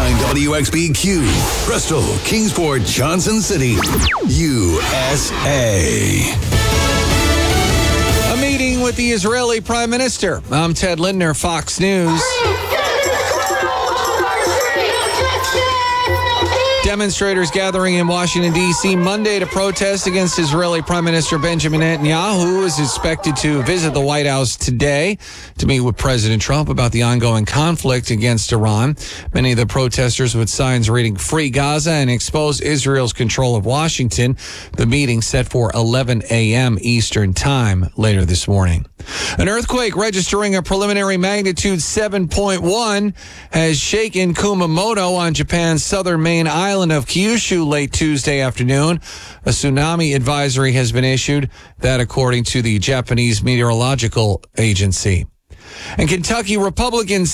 WXBQ, Bristol, Kingsport, Johnson City, USA. A meeting with the Israeli Prime Minister. I'm Ted Lindner, Fox News. Demonstrators gathering in Washington, D.C. Monday to protest against Israeli Prime Minister Benjamin Netanyahu, who is expected to visit the White House today to meet with President Trump about the ongoing conflict against Iran. Many of the protesters with signs reading "Free Gaza" and "Expose Israel's control of Washington." The meeting set for 11 a.m. Eastern Time later this morning. An earthquake registering a preliminary magnitude 7.1 has shaken Kumamoto on Japan's southern main island of Kyushu late Tuesday afternoon. A tsunami advisory has been issued, that according to the Japanese Meteorological Agency. And Kentucky Republicans